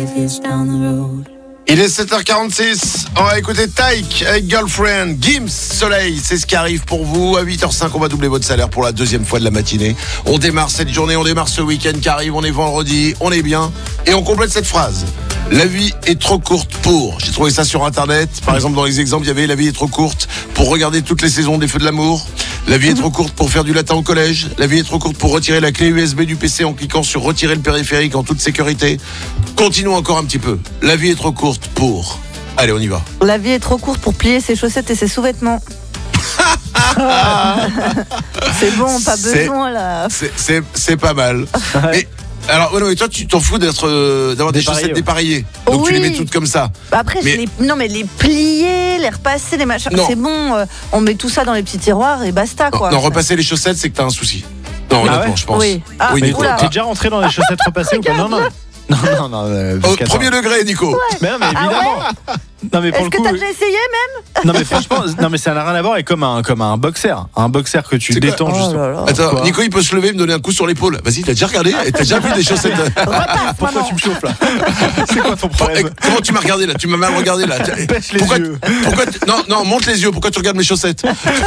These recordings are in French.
Il est 7h46, on va écouter Taïk avec Girlfriend, Gims, Soleil, c'est ce qui arrive pour vous. À 8h05, on va doubler votre salaire pour la deuxième fois de la matinée. On démarre cette journée, on démarre ce week-end qui arrive, on est vendredi, on est bien. Et on complète cette phrase. La vie est trop courte pour... J'ai trouvé ça sur internet, par exemple dans les exemples, il y avait la vie est trop courte pour regarder toutes les saisons des Feux de l'amour. La vie est trop courte pour faire du latin au collège. La vie est trop courte pour retirer la clé USB du PC en cliquant sur retirer le périphérique en toute sécurité. Continuons encore un petit peu. La vie est trop courte pour... Allez, on y va. La vie est trop courte pour plier ses chaussettes et ses sous-vêtements. C'est bon, pas besoin là. C'est pas mal. Mais, alors, ouais, non, mais toi, tu t'en fous d'avoir des chaussettes dépareillées. Donc oui. tu les mets toutes comme ça. Après, mais les plier, les repasser, les machins, non. c'est bon. On met tout ça dans les petits tiroirs et basta quoi. Non, repasser les chaussettes, c'est que t'as un souci. Non, honnêtement, ouais. Je pense. Oui. Ah, oui, mais Nico. t'es déjà rentré dans les chaussettes repassées ou pas? Non. Au premier degré, Nico. Ouais. Mais non, mais évidemment. Non, mais pour Est-ce le que coup, t'as déjà essayé même? non, mais franchement, non, mais ça n'a rien à voir avec comme un boxer. Un boxer que tu C'est quoi? détends juste. Attends, Quoi? Nico, il peut se lever et me donner un coup sur l'épaule. Vas-y, t'as déjà regardé? T'as déjà vu des chaussettes? Pourquoi tu me chauffes là? C'est quoi ton problème? Comment tu m'as regardé là? Tu m'as mal regardé là. Pêche les yeux. Non, monte les yeux. Pourquoi tu regardes mes chaussettes?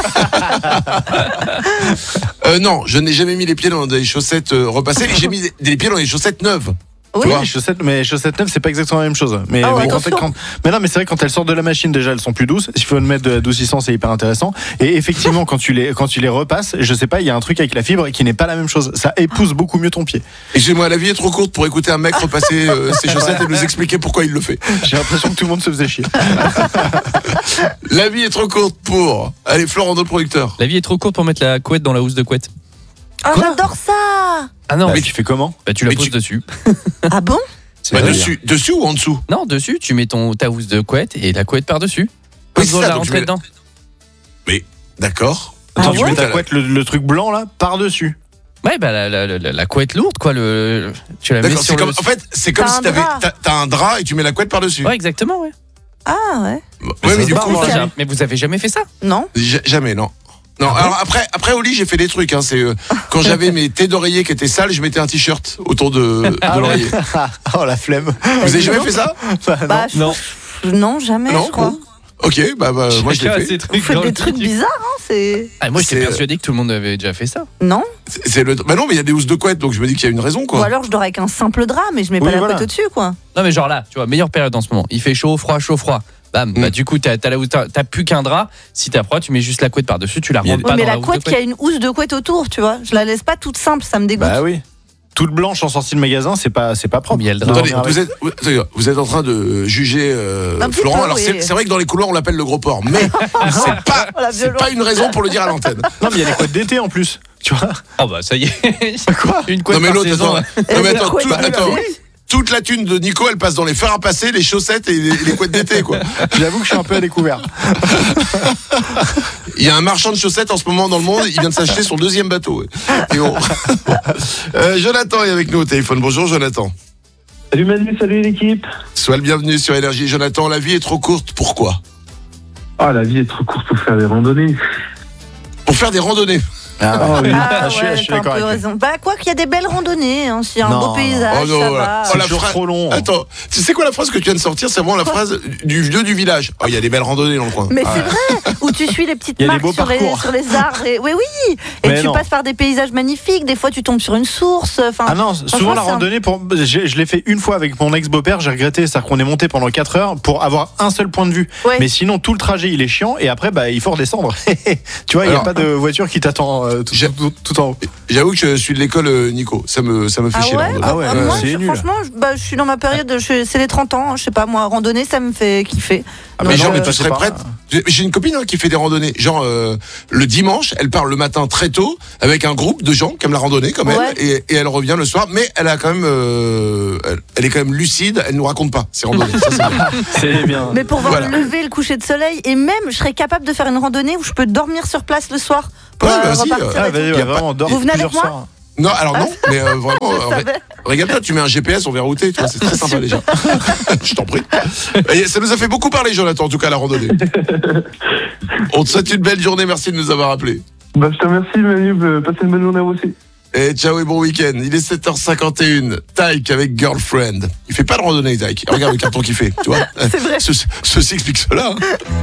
Non, je n'ai jamais mis les pieds dans des chaussettes repassées. J'ai mis les pieds dans des chaussettes neuves. Oui, les chaussettes neuves, c'est pas exactement la même chose. Mais, ouais, mais non, mais c'est vrai que quand elles sortent de la machine, déjà elles sont plus douces. S'il faut le mettre de l'adoucissant, c'est hyper intéressant. Et effectivement, quand tu les repasses, je sais pas, il y a un truc avec la fibre qui n'est pas la même chose. Ça épouse beaucoup mieux ton pied. Excusez-moi, la vie est trop courte pour écouter un mec repasser ses chaussettes et nous expliquer pourquoi il le fait. J'ai l'impression que tout le monde se faisait chier. La vie est trop courte pour... Allez, Florent, notre producteur. La vie est trop courte pour mettre la couette dans la housse de couette. Oh, j'adore ça. Ah non, Mais tu fais comment? tu la Mais poses dessus. Ah bon? Dessus ou en dessous? Non, dessus, tu mets ta housse de couette et la couette par-dessus. Pas Oui, besoin c'est de ça, la donc tu rentrer mets- dedans. Mais, d'accord. Attends, Ah tu ouais mets ta couette, le truc blanc là, par-dessus. Ouais, bah la couette lourde, quoi. Tu la mets D'accord, sur le... en fait, c'est comme T'as si un drap. t'as un drap et tu mets la couette par-dessus. Ouais, exactement, ouais. Ah ouais. Ouais, mais du ça coup, se barre, Mais vous avez jamais fait ça? Non. Jamais, non. Non, alors après au lit, j'ai fait des trucs. Hein, c'est quand j'avais mes thés d'oreiller qui étaient sales, je mettais un t-shirt autour de l'oreiller. Oh la flemme. Vous avez jamais fait ça? Bah, Non. non, jamais, Non, je crois. Ok, bah moi je l'ai fait. Vous faites des trucs bizarres, hein, c'est... Ah, moi, j'étais C'est- persuadé que tout le monde avait déjà fait ça. Non. Bah non, mais il y a des housses de couette, donc je me dis qu'il y a une raison, Ou quoi. alors je dors avec un simple drap, mais je mets Oui, pas la voilà. couette au-dessus, quoi. Non, mais genre là, tu vois, meilleure période en ce moment. Il fait chaud, froid. Bam, bah du coup, t'as plus qu'un drap. Si t'as froid, tu mets juste la couette par-dessus, tu la rentres pas Oui, mais dans la la housse de couette qui a une housse de couette autour, tu vois. Je la laisse pas toute simple, ça me dégoûte. Bah oui. Toute blanche en sortie de magasin, c'est pas propre. Mais il y a le drap. Attendez, Non, vous êtes en train de juger Un petit Florent. peu, Alors oui. c'est vrai que dans les couloirs on l'appelle le gros porc, mais La c'est violence. pas une raison pour le dire à l'antenne. Non, mais il y a les couettes d'été en plus. Tu vois? Oh bah ça y est. Quoi? Une couette Non mais par l'autre, saison. attends, non, mais attends, couette attends, d'été. toute la thune de Nico, elle passe dans les fers à passer, les chaussettes et les couettes d'été, quoi. J'avoue que je suis un peu à découvert. Il y a un marchand de chaussettes en ce moment dans le monde, il vient de s'acheter son deuxième bateau. Et bon. Jonathan est avec nous au téléphone. Bonjour Jonathan. Salut Manu, salut l'équipe. Sois le bienvenu sur Énergie. Jonathan, la vie est trop courte, pourquoi? Ah, la vie est trop courte pour faire des randonnées. Pour faire des randonnées. Ah, oui. Ah je ouais, suis t'as un d'accord peu avec lui. raison. Bah quoi qu'il y a des belles randonnées, hein, s'il y a un Non. beau paysage, Oh non, ça ouais. va. Oh, la toujours phrase- trop long. Attends, tu sais quoi la phrase que tu viens de sortir? C'est vraiment la phrase du vieux du village. Oh, il y a des belles randonnées dans le coin. Mais c'est vrai, où tu suis les petites Il y a des marques beaux sur parcours. les arbres. Oui, et Mais tu non. passes par des paysages magnifiques. Des fois, tu tombes sur une source. Enfin, Ah non, souvent la randonnée, je l'ai fait une fois avec mon ex-beau-père, j'ai regretté, c'est-à-dire qu'on est monté pendant 4 heures pour avoir un seul point de vue. Ouais. Mais sinon, tout le trajet, il est chiant et après, bah, il faut redescendre. Tu vois, il n'y a Alors- pas de voiture qui t'attend tout en haut. J'avoue que je suis de l'école Nico. Ça me fait Ah chier la ouais, randonnée. Ah ouais, moi, c'est nul. franchement, je suis dans ma période, c'est les 30 ans, je sais pas, moi, randonnée, ça me fait kiffer. Ah, Mais Donc, genre, mais tu tu serais pas- prête? J'ai une copine qui fait des randonnées. Genre, le dimanche, elle part le matin très tôt avec un groupe de gens qui aiment la randonnée comme Ouais. elle, et elle revient le soir. Mais elle a quand même, elle est quand même lucide. Elle nous raconte pas ses randonnées. Ça, c'est bien. C'est bien. Mais pour voir Voilà. le lever, le coucher de soleil, et même, je serais capable de faire une randonnée où je peux dormir sur place le soir pour Ouais, vas-y, repartir. Ah, et tout. vas-y, Y a ouais, pas- vraiment, dors Vous venez avec plusieurs moi soirs. Non, alors non, mais vraiment, Je savais. regarde-toi, tu mets un GPS, on verra où t'es, tu vois, c'est très sympa déjà. Je t'en prie. Et ça nous a fait beaucoup parler, Jonathan, en tout cas, la randonnée. On te souhaite une belle journée, merci de nous avoir appelés. Bah, je te remercie Manu, passez une bonne journée à vous aussi. Et ciao et bon week-end. Il est 7h51. Taïk avec Girlfriend. Il fait pas de randonnée, Taïk. Regarde le carton qu'il fait, tu vois. C'est vrai. Ceci explique cela. Hein.